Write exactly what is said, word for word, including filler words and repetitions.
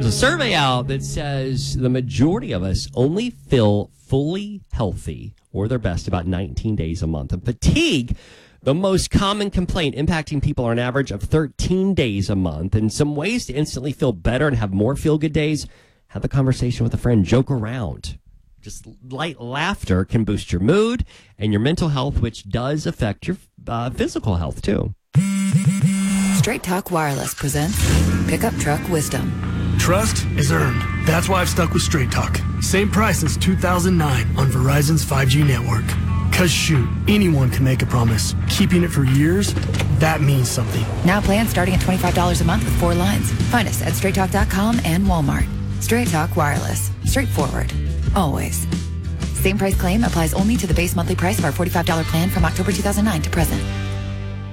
There's a survey out that says the majority of us only feel fully healthy or their best about nineteen days a month. And fatigue, the most common complaint impacting people, are an average of thirteen days a month. And some ways to instantly feel better and have more feel-good days: have a conversation with a friend, joke around. Just light laughter can boost your mood and your mental health, which does affect your uh, physical health, too. Straight Talk Wireless presents Pickup Truck Wisdom. Trust is earned. That's why I've stuck with Straight Talk. Same price since two thousand nine on Verizon's five G network. Cause shoot, anyone can make a promise. Keeping it for years, that means something. Now plans starting at twenty-five dollars a month with four lines. Find us at straight talk dot com and Walmart. Straight Talk Wireless. Straightforward. Always. Same price claim applies only to the base monthly price of our forty-five dollars plan from October two thousand nine to present.